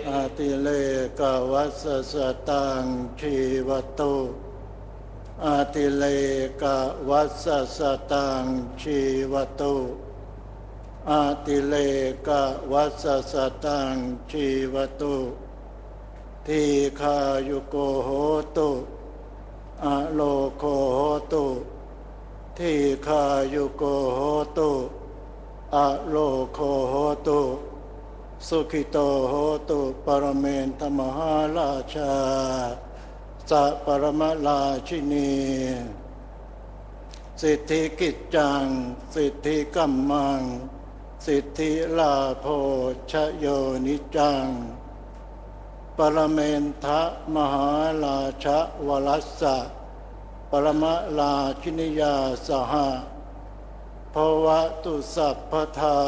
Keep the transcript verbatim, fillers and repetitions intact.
อาติเลกวัสสตังชีวตุอาติเลกวัสสตังชีวตุอาติเลกวัสสตังชีวตุทีฆายุโกโหตุอโลโกโหตุทีฆายุโกโหตุอโลโกโหตุสุขิโตโหตุปรเมนทมหาราชาสัปรมราชินีสิทธิกิจจังสิทธิกัมมังสิทธิลาโภชโยนิจังปรเมนทะมหาราชวรัสสะปรมราชินียาสหภวตุสัพพทา